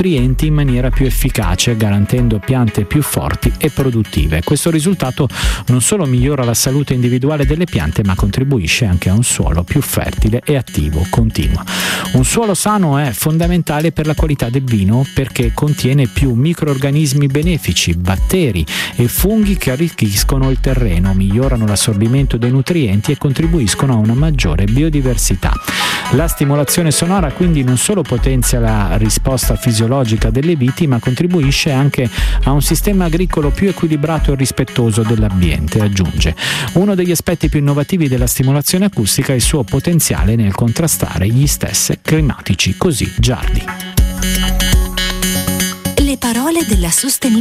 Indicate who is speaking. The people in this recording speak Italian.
Speaker 1: nutrienti in maniera più efficace, garantendo piante più forti e produttive. Questo risultato non solo migliora la salute individuale delle piante, ma contribuisce anche a un suolo più fertile e attivo. Continua. Un suolo sano è fondamentale per la qualità del vino perché contiene più microrganismi benefici, batteri e funghi che arricchiscono il terreno, migliorano l'assorbimento dei nutrienti e contribuiscono a una maggiore biodiversità. La stimolazione sonora quindi non solo potenzia la risposta fisiologica delle viti, ma contribuisce anche a un sistema agricolo più equilibrato e rispettoso dell'ambiente, aggiunge. Uno degli aspetti più innovativi della stimolazione acustica è il suo potenziale nel contrastare gli stress climatici. Così Giardi.
Speaker 2: Le parole della sostenibilità.